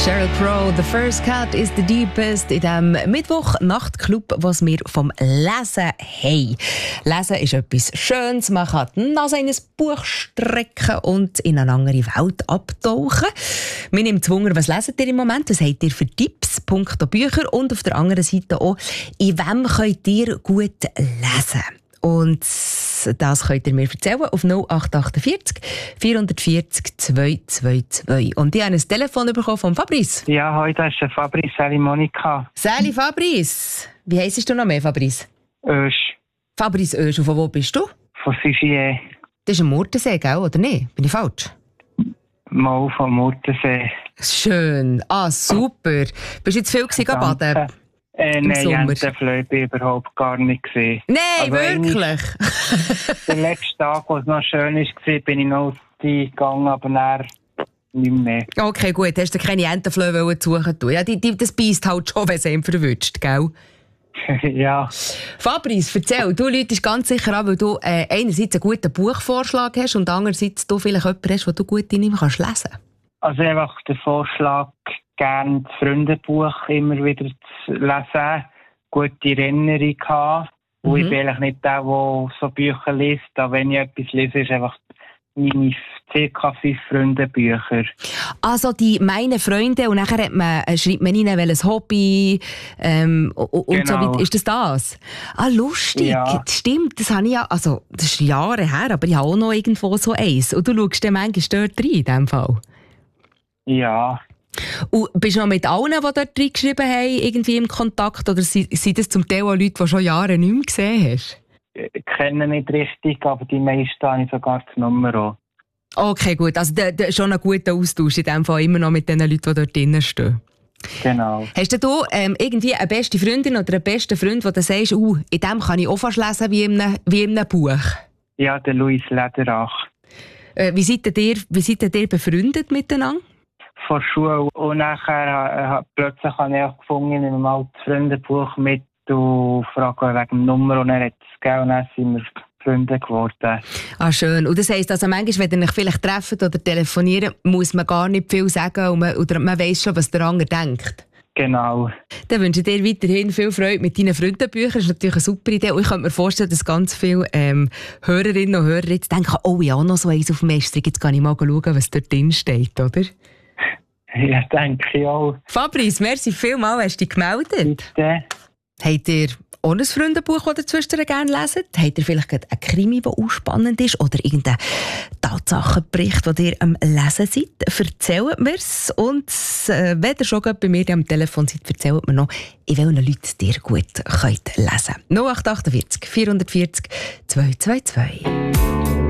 Sheryl Crow, «The First Cut is the Deepest» in diesem Mittwoch-Nachtclub, was wir vom Lesen haben. Lesen ist etwas Schönes, man kann die Nase in ein Buch strecken und in eine andere Welt abtauchen. Wir nehmen Wunder, was leset ihr im Moment, was habt ihr für Tipps, punkto Bücher und auf der anderen Seite auch, in wem könnt ihr gut lesen? Und das könnt ihr mir erzählen auf 0848 440 222. Und ich habe ein Telefon bekommen von Fabrice. Ja, heute ist der Fabrice, Sally Monika. Sally Fabrice. Wie heisst du noch mehr, Fabrice? Ösch. Fabrice Ösch. Und von wo bist du? Von Sivier. Das ist ein Murtensee, gell, oder nicht? Bin ich falsch? Mal vom Murtensee. Schön. Ah, super. Bist du jetzt viel gewesen, baden? Nein, Entenflöhe bin ich überhaupt gar nicht gesehen. Nein, also wirklich? Der letzte Tag, wo es noch schön war, bin ich noch gegangen, aber dann nicht mehr. Okay, gut. Hast du keine Entenflöhe suchen? Ja, das beißt halt schon, wenn es einem verwünscht, gell? Ja. Fabrice, erzähl. Du läutest ganz sicher an, weil du einerseits einen guten Buchvorschlag hast und andererseits du vielleicht jemanden hast, den du gut in ihm lesen kannst. Also einfach der Vorschlag, gerne das Freundebuch immer wieder zu lesen, gute Erinnerung haben. Und ich bin eigentlich nicht der so Bücher liest, aber wenn ich etwas lese, ist einfach meine ca. 5 Freundebücher. Also die «Meine Freunde» und nachher schreibt man rein, welches Hobby und genau. So weiter. Ist das? Ah, lustig. Ja. Stimmt, das habe ich ja, also das ist Jahre her, aber ich habe auch noch irgendwo so eins. Und du schaust dann manchmal dort rein, in diesem Fall? Ja. Und bist du noch mit allen, die dort reingeschrieben haben, irgendwie im Kontakt? Oder sind das zum Teil auch Leute, die schon Jahre nicht mehr gesehen hast? Ich kenne nicht richtig, aber die meisten habe ich sogar die Nummer auch. Okay, gut. Also schon ein guter Austausch in dem Fall, immer noch mit den Leuten, die dort drinnen stehen. Genau. Hast du irgendwie eine beste Freundin oder einen besten Freund, wo du sagst, in dem kann ich auch fast lesen wie in einem Buch? Ja, der Luis Lederach. Wie seid ihr befreundet miteinander? Von Schule. Und nachher plötzlich habe ich auch gefunden, in einem alten Freundebuch mit und frage wegen der Nummer und er hat es gegeben und dann sind wir Freunde geworden. Ah, schön. Und das heisst, also manchmal, wenn ihr euch vielleicht trefft oder telefonieren, muss man gar nicht viel sagen oder man weiss schon, was der andere denkt. Genau. Dann wünsche ich dir weiterhin viel Freude mit deinen Freundenbüchern. Das ist natürlich eine super Idee. Und ich könnte mir vorstellen, dass ganz viele Hörerinnen und Hörer jetzt denken, oh, ich habe noch so eins auf dem Estrich, jetzt kann ich mal schauen, was dort drin steht, oder? Ja, denke ich auch. Fabrice, merci vielmals, hast du dich gemeldet. Bitte. Habt ihr auch ein Freundenbuch, das ihr zwischendurch gerne leset? Habt ihr vielleicht einen Krimi, der auch spannend ist? Oder irgendeinen Tatsachenbericht, den ihr am Lesen seid? Erzählt mir es. Und wenn ihr schon bei mir am Telefon seid, erzählt mir noch, in welchen Leuten ihr gut lesen könnt. 0848 440 222.